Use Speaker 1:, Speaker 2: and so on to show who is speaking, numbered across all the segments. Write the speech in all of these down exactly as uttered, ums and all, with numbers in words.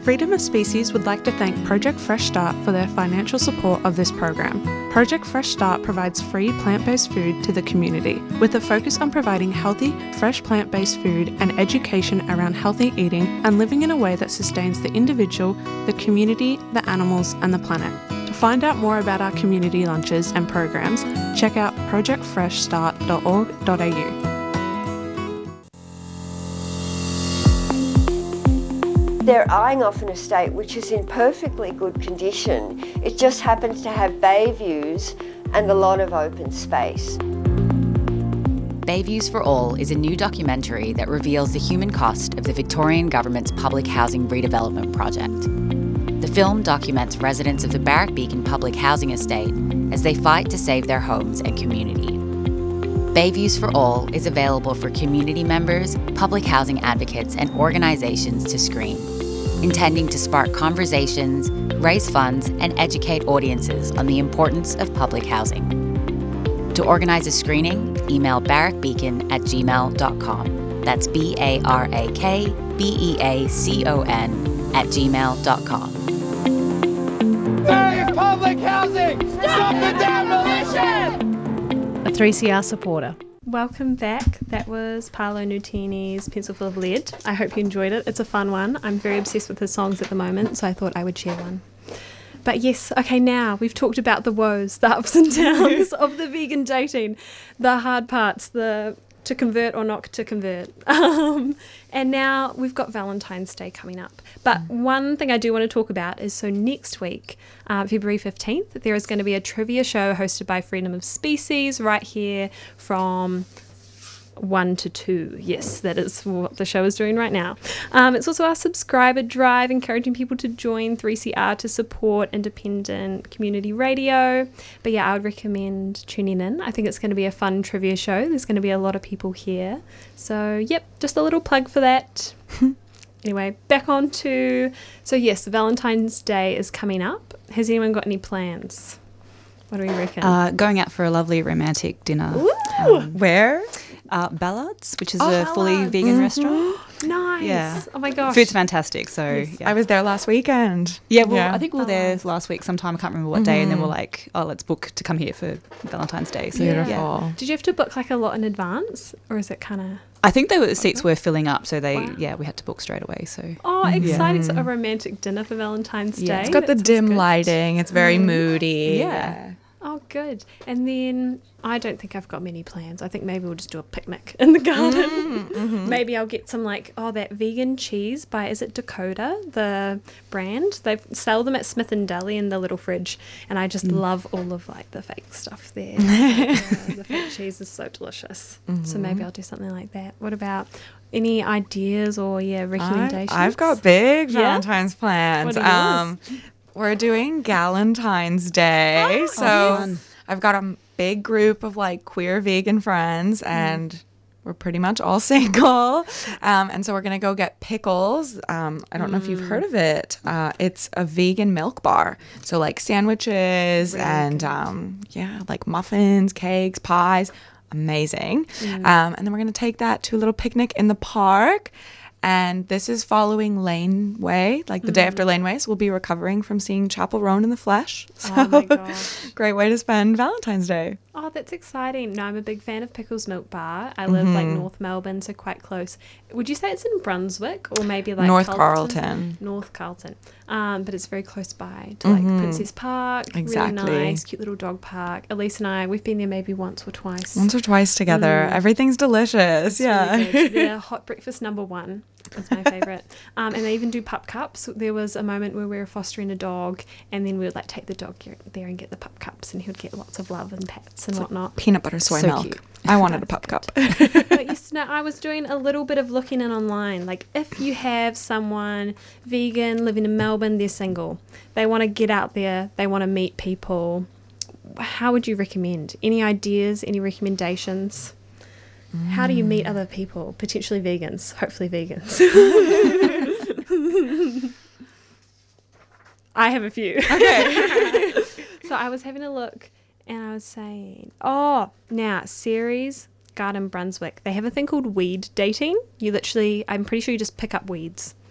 Speaker 1: Freedom of Species would like to thank Project Fresh Start for their financial support of this program. Project Fresh Start provides free plant-based food to the community, with a focus on providing healthy, fresh plant-based food and education around healthy eating and living in a way that sustains the individual, the community, the animals, and the planet. To find out more about our community lunches and programs, check out project fresh start dot org dot a u.
Speaker 2: They're eyeing off an estate which is in perfectly good condition. It just happens to have bay views and a lot of open space.
Speaker 3: Bay Views for All is a new documentary that reveals the human cost of the Victorian Government's public housing redevelopment project. The film documents residents of the Barrack Beacon public housing estate as they fight to save their homes and community. Bay Views for All is available for community members, public housing advocates, and organisations to screen, intending to spark conversations, raise funds, and educate audiences on the importance of public housing. To organise a screening, email barrackbeacon at gmail dot com. That's B A R A K B E A C O N at gmail dot com.
Speaker 4: Save public housing! Stop the demolition!
Speaker 5: A three C R supporter.
Speaker 6: Welcome back. That was Paolo Nutini's Pencil Full of Lead. I hope you enjoyed it. It's a fun one. I'm very obsessed with his songs at the moment, so I thought I would share one. But yes, okay, now we've talked about the woes, the ups and downs of the vegan dating, the hard parts, the to convert or not to convert. Um, and now we've got Valentine's Day coming up. But mm. one thing I do want to talk about is, so next week, uh, February fifteenth, there is going to be a trivia show hosted by Freedom of Species right here from one to two. Yes, that is what the show is doing right now. Um, it's also our subscriber drive, encouraging people to join three C R to support independent community radio. But yeah, I would recommend tuning in. I think it's going to be a fun trivia show. There's going to be a lot of people here. So yep, just a little plug for that. Anyway, back on to, so yes, Valentine's Day is coming up. Has anyone got any plans? What do we reckon?
Speaker 7: Uh, going out for a lovely romantic dinner.
Speaker 6: Um,
Speaker 7: Where? Uh, Ballards, which is
Speaker 6: oh,
Speaker 7: a fully
Speaker 6: Ballards.
Speaker 7: vegan
Speaker 6: Mm-hmm.
Speaker 7: restaurant.
Speaker 6: Nice.
Speaker 7: Yeah.
Speaker 6: Oh my gosh.
Speaker 7: Food's fantastic. So
Speaker 6: Yes.
Speaker 7: yeah.
Speaker 8: I was there last weekend.
Speaker 7: Yeah, well,
Speaker 8: Yeah.
Speaker 7: I think we were there last week sometime. I can't remember what day. And then we're like, oh, let's book to come here for Valentine's Day. So,
Speaker 8: Beautiful.
Speaker 7: yeah.
Speaker 6: Did you have to book like a lot in advance, or is it kind of?
Speaker 7: I think they were, the seats were filling up. So they,
Speaker 6: Wow.
Speaker 7: yeah, we had to book straight away. So
Speaker 6: Oh, exciting! So a romantic dinner for Valentine's
Speaker 7: Yeah.
Speaker 6: Day.
Speaker 8: It's got the
Speaker 6: That sounds
Speaker 8: dim
Speaker 6: good.
Speaker 8: lighting. It's very
Speaker 6: Mm.
Speaker 8: moody.
Speaker 7: Yeah.
Speaker 6: Oh, good. And then I don't think I've got many plans. I think maybe we'll just do a picnic in the garden.
Speaker 8: Mm-hmm.
Speaker 6: Maybe I'll get some like, oh, that vegan cheese by, is it Dakota, the brand? They sell them at Smith and Deli in the little fridge. And I just love all of like the fake stuff there. Yeah, the fake cheese is so delicious. So maybe I'll do something like that. What about any ideas or, yeah, recommendations?
Speaker 8: I, I've got big
Speaker 6: Yeah?
Speaker 8: Valentine's plans.
Speaker 6: What are
Speaker 8: Um, we're doing Galentine's Day.
Speaker 6: Oh,
Speaker 8: so
Speaker 7: fun.
Speaker 8: I've got a big group of like queer vegan friends and we're pretty much all single. Um, and so we're going to go get pickles. Um, I don't know if you've heard of it. Uh, it's a vegan milk bar. So like sandwiches and um, yeah, like muffins, cakes, pies. Amazing. Um, and then we're going to take that to a little picnic in the park. And this is following Laneway, like the day after Laneway. So we'll be recovering from seeing Chapel Roan in the flesh. So
Speaker 6: Oh my gosh.
Speaker 8: great way to spend Valentine's Day.
Speaker 6: Oh, that's exciting. No, I'm a big fan of Pickles Milk Bar. I live like North Melbourne, so quite close. Would you say it's in Brunswick or maybe like
Speaker 8: North
Speaker 6: Carlton?
Speaker 8: Carlton.
Speaker 6: North Carlton. Um, but it's very close by to like Princess Park.
Speaker 8: Exactly.
Speaker 6: Really nice, cute little dog park. Elise and I, we've been there maybe once or twice.
Speaker 8: Once or twice together. Everything's delicious.
Speaker 6: It's
Speaker 8: yeah.
Speaker 6: really good. Their hot breakfast number one is my favourite. Um, and they even do pup cups. There was a moment where we were fostering a dog and then we would like take the dog there and get the pup cups and he would get lots of love and pats and whatnot.
Speaker 8: Peanut butter soy
Speaker 7: So
Speaker 8: milk.
Speaker 7: cute.
Speaker 8: I wanted a pup cup.
Speaker 6: But yes, no, I was doing a little bit of looking in online. Like if you have someone vegan living in Melbourne, they're single, they want to get out there, they want to meet people, how would you recommend? Any ideas, any recommendations? How do you meet other people, potentially vegans, hopefully vegans? I have a few. Okay. So I was having a look and I was saying, oh, now Ceres Garden Brunswick, they have a thing called weed dating. You literally, I'm pretty sure you just pick up weeds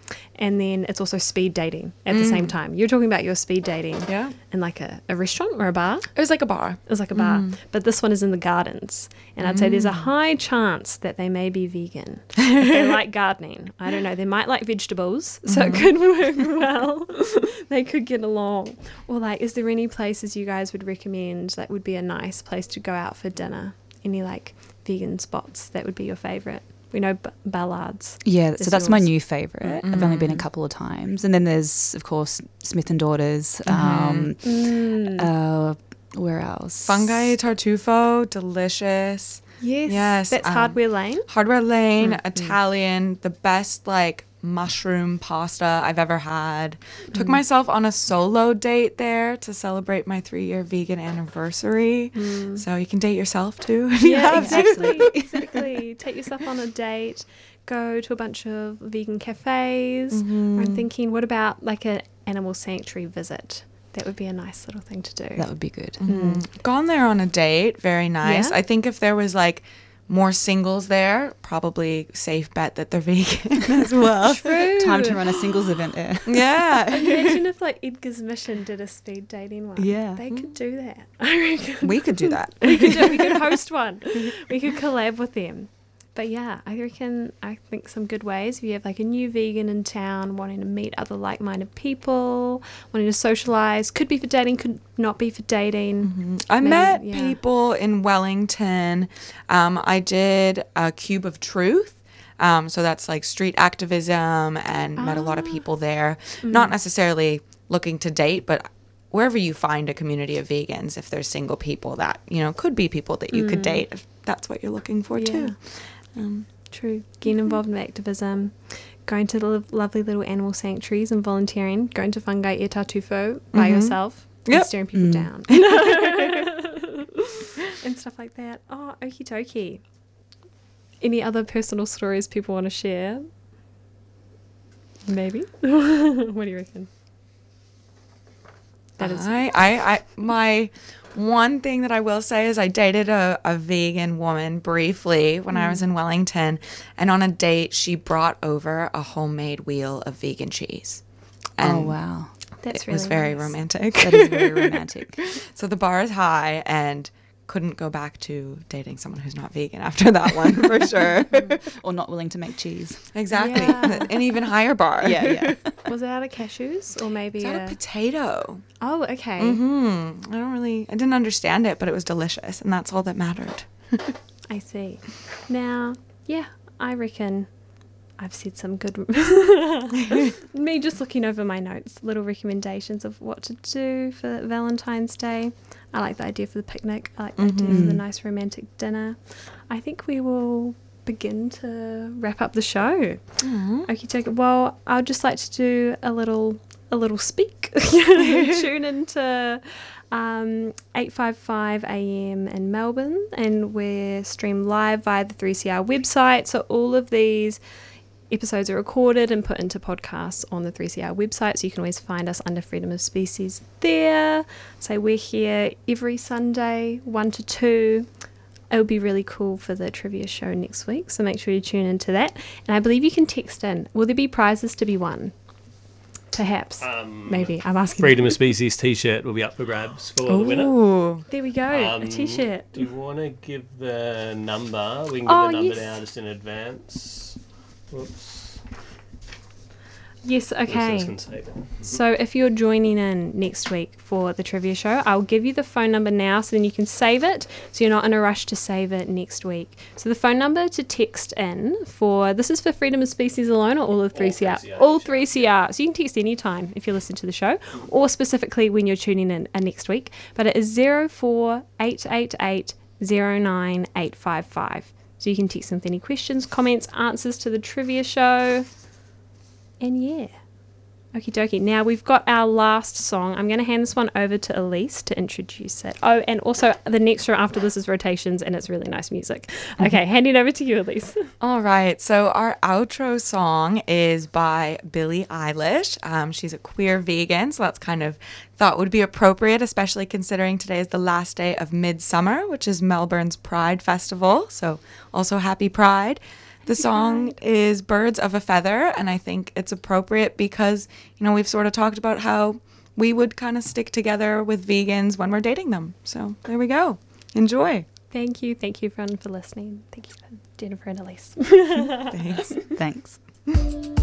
Speaker 6: And then it's also speed dating at the same time. You're talking about your speed dating
Speaker 8: Yeah.
Speaker 6: in like a, a restaurant or a bar?
Speaker 8: It was like a bar.
Speaker 6: It was like a bar. But this one is in the gardens. And I'd say there's a high chance that they may be vegan. If they like gardening. I don't know. They might like vegetables. So it could work well. They could get along. Or like, is there any places you guys would recommend that would be a nice place to go out for dinner? Any like vegan spots that would be your favourite? We know B- Ballard's.
Speaker 7: Yeah,
Speaker 6: is
Speaker 7: so that's my
Speaker 6: yours.
Speaker 7: new favourite. I've only been a couple of times. And then there's, of course, Smith and Daughters. Um,
Speaker 6: Mm.
Speaker 7: uh, where else?
Speaker 8: Fungi Tartufo, delicious.
Speaker 6: Yes.
Speaker 8: Yes,
Speaker 6: That's
Speaker 8: um,
Speaker 6: Hardware Lane.
Speaker 8: Hardware Lane, Italian, the best like mushroom pasta I've ever had. Took myself on a solo date there to celebrate my three-year vegan anniversary. So you can date yourself too if you
Speaker 6: Yeah,
Speaker 8: have to.
Speaker 6: exactly. exactly. Take yourself on a date. Go to a bunch of vegan cafes. I'm thinking, what about like an animal sanctuary visit? That would be a nice little thing to do.
Speaker 7: That would be good.
Speaker 8: Gone there on a date, very nice.
Speaker 6: Yeah?
Speaker 8: I think if there was like more singles there, probably safe bet that they're vegan as well.
Speaker 6: True.
Speaker 7: Time to run a singles event there.
Speaker 8: Yeah.
Speaker 6: Imagine if like Edgar's Mission did a speed dating one.
Speaker 7: Yeah.
Speaker 6: They could do that. I reckon.
Speaker 8: We could do that.
Speaker 6: we could do, we could host one. We could collab with them. But yeah, I reckon I think some good ways. If you have like a new vegan in town wanting to meet other like-minded people, wanting to socialize, could be for dating, could not be for dating.
Speaker 8: I
Speaker 6: Maybe,
Speaker 8: met
Speaker 6: yeah.
Speaker 8: people in Wellington. Um, I did a Cube of Truth. Um, so that's like street activism, and met a lot of people there. Not necessarily looking to date, but wherever you find a community of vegans, if there's single people that, you know, could be people that you could date if that's what you're looking for
Speaker 6: Yeah.
Speaker 8: too. Um,
Speaker 6: True. Getting involved in activism, going to the lo- lovely little animal sanctuaries and volunteering, going to Fungi e Tartufo by yourself and
Speaker 8: Yep.
Speaker 6: staring people down. And stuff like that. Oh, okie dokie. Any other personal stories people want to share? Maybe. What do you reckon? That is
Speaker 8: I, I, I, my one thing that I will say is I dated a, a vegan woman briefly when I was in Wellington, and on a date she brought over a homemade wheel of vegan cheese. And
Speaker 7: Oh, wow.
Speaker 6: that's
Speaker 8: it
Speaker 6: really
Speaker 8: was very
Speaker 6: nice.
Speaker 8: romantic.
Speaker 7: That is very romantic.
Speaker 8: So the bar is high, and couldn't go back to dating someone who's not vegan after that one for sure.
Speaker 7: Or not willing to make cheese.
Speaker 8: Exactly,
Speaker 6: Yeah.
Speaker 8: an even higher bar.
Speaker 7: Yeah, yeah.
Speaker 6: Was it out of cashews or maybe
Speaker 8: It's out
Speaker 6: a...
Speaker 8: of potato.
Speaker 6: Oh, okay.
Speaker 8: Hmm. I don't really. I didn't understand it, but it was delicious, and that's all that mattered.
Speaker 6: I see. Now, yeah, I reckon I've said some good. Me just looking over my notes, little recommendations of what to do for Valentine's Day. I like the idea for the picnic. I like the idea for the nice romantic dinner. I think we will begin to wrap up the show. Okay, take it. Well, I'd just like to do a little, a little speak. Tune into um, eight fifty-five A M in Melbourne, and we're streamed live via the three C R website. So all of these episodes are recorded and put into podcasts on the three C R website, so you can always find us under Freedom of Species there. So we're here every Sunday, one to two. It'll be really cool for the trivia show next week, so make sure you tune into that. And I believe you can text in. Will there be prizes to be won? Perhaps.
Speaker 9: Um,
Speaker 6: Maybe. I'm asking.
Speaker 9: Freedom of Species t-shirt will be up for grabs for the winner.
Speaker 8: Ooh.
Speaker 6: There we go. a
Speaker 9: Um,
Speaker 6: t-shirt.
Speaker 9: Do you want to give the number? We can give
Speaker 6: Oh,
Speaker 9: the number
Speaker 6: yes.
Speaker 9: now just in advance. Whoops.
Speaker 6: Yes, okay.
Speaker 9: Listeners can save it.
Speaker 6: So if you're joining in next week for the trivia show, I'll give you the phone number now so then you can save it, so you're not in a rush to save it next week. So the phone number to text in for, this is for Freedom of Species alone or all of three C R?
Speaker 9: three C R,
Speaker 6: All three C R. So you can text any time if you listen to the show, or specifically when you're tuning in uh, next week. But it is zero four eight eight eight zero nine eight five five. So you can text in with any questions, comments, answers to the trivia show. And yeah. Okie dokie. Now we've got our last song. I'm going to hand this one over to Elise to introduce it. Oh, and also the next show after this is Rotations, and it's really nice music. Okay, handing over to you, Elise.
Speaker 8: All right. So our outro song is by Billie Eilish. Um, she's a queer vegan, so that's kind of thought would be appropriate, especially considering today is the last day of Midsummer, which is Melbourne's Pride Festival. So also happy Pride. The song is Birds of a Feather, and I think it's appropriate because, you know, we've sort of talked about how we would kind of stick together with vegans when we're dating them. So there we go. Enjoy.
Speaker 6: Thank you. Thank you, everyone, for listening. Thank you, Jennifer and Elise.
Speaker 8: Thanks.
Speaker 3: Thanks.